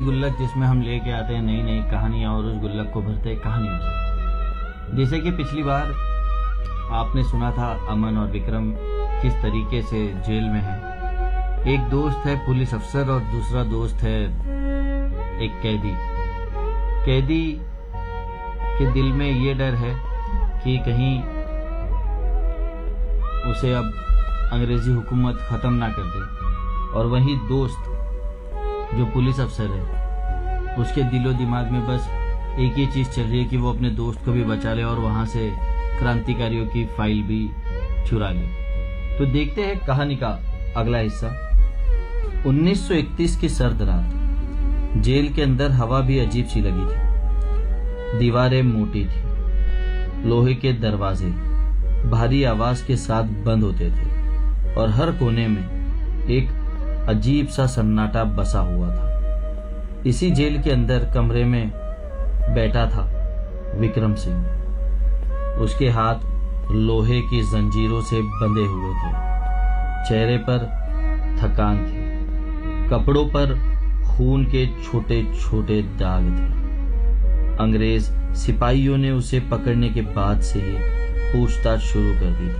गुल्लक जिसमें हम लेके आते हैं नई नई कहानियां और उस गुल्लक को भरते हैं कहानियों से। जैसे कि पिछली बार आपने सुना था अमन और विक्रम किस तरीके से जेल में है। एक दोस्त है पुलिस अफसर और दूसरा दोस्त है एक कैदी। कैदी के दिल में ये डर है कि कहीं उसे अब अंग्रेजी हुकूमत खत्म ना कर दे, और वही दोस्त जो पुलिस अफसर है उसके दिलो दिमाग में बस एक ही चीज चल रही है कि वो अपने दोस्त को भी बचा ले और वहां से क्रांतिकारियों की फाइल भी चुरा ले। तो देखते हैं कहानी का अगला हिस्सा। 1931 की सर्द रात। जेल के अंदर हवा भी अजीब सी लगी थी। दीवारें मोटी थी, लोहे के दरवाजे भारी आवाज के साथ बंद होते थे और हर कोने में एक अजीब सा सन्नाटा बसा हुआ था। इसी जेल के अंदर कमरे में बैठा था विक्रम सिंह। उसके हाथ लोहे की जंजीरों से बंधे हुए थे। चेहरे पर थकान थी, कपड़ों पर खून के छोटे छोटे दाग थे। अंग्रेज सिपाहियों ने उसे पकड़ने के बाद से ही पूछताछ शुरू कर दी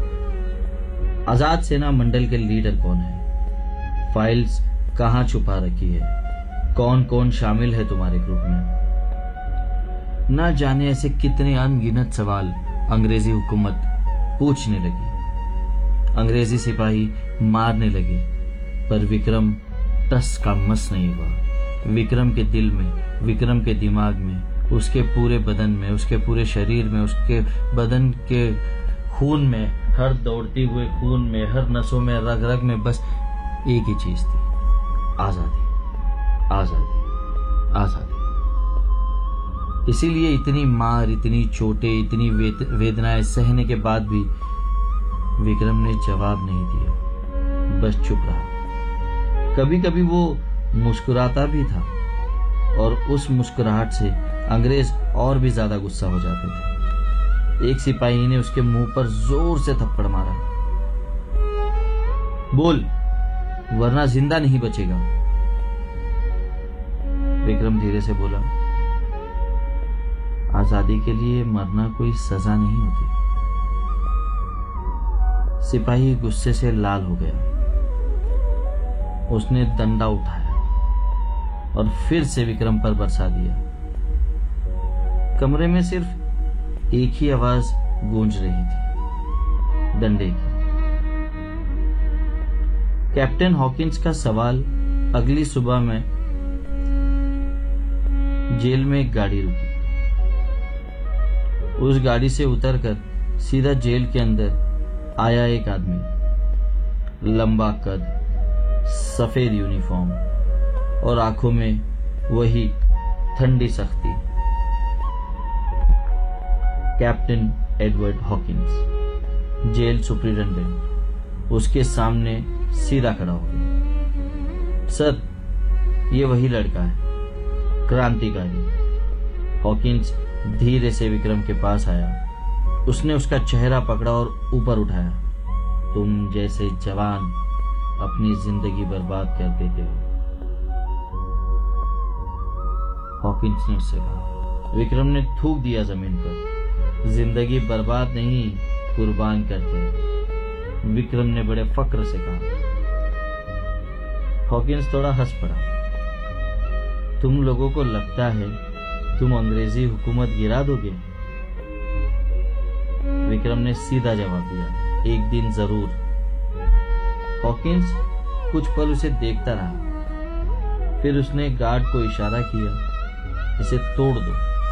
थी। आजाद सेना मंडल के लीडर कौन है? फाइल्स कहाँ छुपा रखी है? कौन कौन शामिल है तुम्हारे ग्रुप में? न जाने ऐसे कितने अनगिनत सवाल अंग्रेजी हुकूमत पूछने लगी। अंग्रेजी सिपाही मारने लगे, पर विक्रम टस का मस नहीं हुआ। विक्रम के दिल में, विक्रम के दिमाग में, उसके पूरे बदन में, उसके पूरे शरीर में, उसके बदन के खून में, हर दौड़ती हुए खून में, हर नसों में, रग रग में बस एक ही चीज थी, आजादी, आजादी, आजादी। इसीलिए इतनी मार, इतनी चोटें, इतनी वेदनाएं सहने के बाद भी विक्रम ने जवाब नहीं दिया, बस चुप रहा। कभी कभी वो मुस्कुराता भी था और उस मुस्कुराहट से अंग्रेज और भी ज्यादा गुस्सा हो जाते थे। एक सिपाही ने उसके मुंह पर जोर से थप्पड़ मारा। बोल, वरना जिंदा नहीं बचेगा। विक्रम धीरे से बोला, आजादी के लिए मरना कोई सजा नहीं होती। सिपाही गुस्से से लाल हो गया। उसने डंडा उठाया और फिर से विक्रम पर बरसा दिया। कमरे में सिर्फ एक ही आवाज गूंज रही थी, डंडे की। कैप्टन हॉकिंस का सवाल अगली सुबह में जेल में एक गाड़ी रुकी। उस गाड़ी से उतरकर सीधा जेल के अंदर आया एक आदमी। लंबा कद, सफेद यूनिफॉर्म और आंखों में वही ठंडी सख्ती। Captain Edward Hawkins, jail superintendent, उसके सामने सीधा खड़ा हो गया। सर, ये वही लड़का है, क्रांतिकारी। हॉकिंस धीरे से विक्रम के पास आया। उसने उसका चेहरा पकड़ा और ऊपर उठाया। तुम जैसे जवान अपनी जिंदगी बर्बाद कर देते हो, हॉकिंस ने उससे कहा। विक्रम ने थूक दिया जमीन पर। जिंदगी बर्बाद नहीं, कुर्बान करते हैं, विक्रम ने बड़े फक्र से कहा। हॉकिंस थोड़ा हंस पड़ा। तुम लोगों को लगता है तुम अंग्रेजी हुकूमत गिरा दोगे? विक्रम ने सीधा जवाब दिया, एक दिन जरूर। हॉकिंस कुछ पल उसे देखता रहा, फिर उसने गार्ड को इशारा किया, इसे तोड़ दो,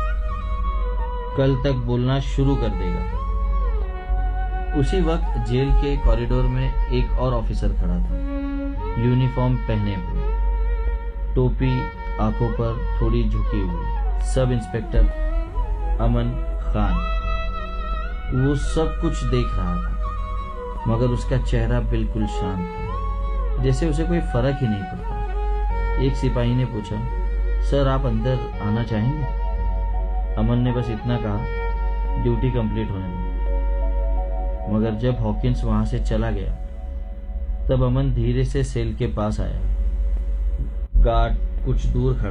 कल तक बोलना शुरू कर देगा। उसी वक्त जेल के कॉरिडोर में एक और ऑफिसर खड़ा था, यूनिफॉर्म पहने हुए, टोपी आंखों पर थोड़ी झुकी हुई। सब इंस्पेक्टर अमन खान। वो सब कुछ देख रहा था, मगर उसका चेहरा बिल्कुल शांत था, जैसे उसे कोई फर्क ही नहीं पड़ता। एक सिपाही ने पूछा, सर आप अंदर आना चाहेंगे? अमन ने बस इतना कहा, ड्यूटी कंप्लीट होने दो। मगर जब हॉकिंस वहां से चला गया, तब अमन धीरे से सेल के पास आया। गार्ड कुछ दूर खड़ा